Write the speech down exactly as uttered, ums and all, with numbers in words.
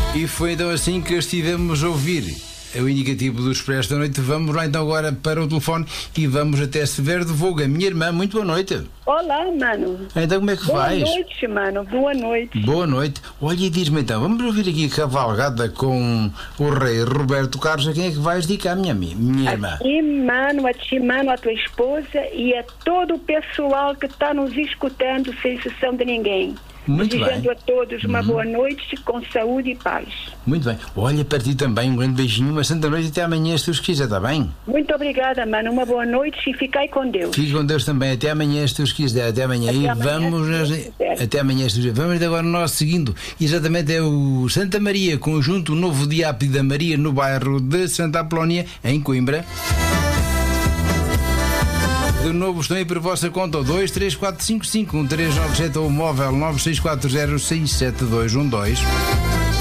E foi então assim que estivemos a ouvir o indicativo do Expresso da Noite. Vamos lá então agora para o telefone e vamos até Severo de Voga. Minha irmã, muito boa noite. Olá, mano. Então como é que boa vais? Boa noite, mano. Boa noite. Boa noite. Olha, e diz-me então, vamos ouvir aqui a cavalgada com o rei Roberto Carlos. A quem é que vais dedicar, minha, minha irmã? A ti, mano, a ti, mano, a tua esposa e a todo o pessoal que está nos escutando sem exceção de ninguém. Muito Desejando bem. a todos uma Uhum. boa noite com saúde e paz. Muito bem. Olha, para ti também um grande beijinho, uma santa noite e até amanhã, se Deus quiser, está bem? Muito obrigada, mano. Uma boa noite e ficai com Deus. Fique com Deus também. Até amanhã, se Deus quiser. Até amanhã. Até e amanhã, vamos. se Deus quiser. Até amanhã, se Deus quiser. Vamos agora nós seguindo. Exatamente é o Santa Maria, conjunto Novo Diápio da Maria, no bairro de Santa Apolónia, em Coimbra. De novo, estão aí por vossa conta: dois três quatro cinco cinco um três nove sete ou o móvel nove seis quatro zero seis sete dois um dois.